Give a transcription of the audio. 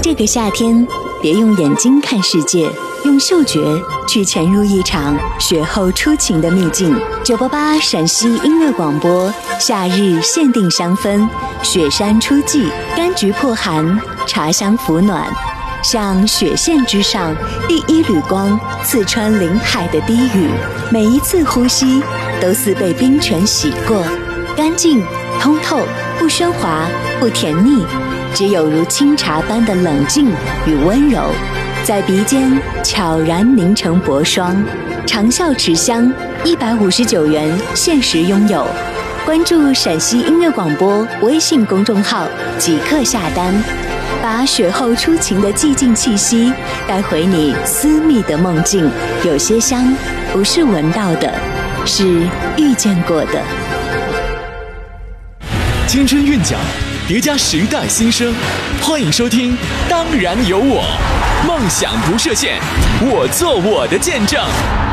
这个夏天，别用眼睛看世界，用嗅觉去潜入一场雪后初晴的秘境。988陕西音乐广播，夏日限定香氛，雪山初霁，柑橘破寒，茶香抚暖。像雪线之上第一缕光，刺穿林海的低语，每一次呼吸都似被冰泉洗过，干净通透，不喧哗，不甜腻，只有如清茶般的冷静与温柔，在鼻尖悄然凝成薄霜。长效持香，159元限时拥有。关注陕西音乐广播微信公众号即刻下单，把雪后初晴的寂静气息带回你私密的梦境。有些香不是闻到的，是遇见过的。 青春韵脚，叠加时代新生，欢迎收听《当然有我》，梦想不设限，我做我的见证。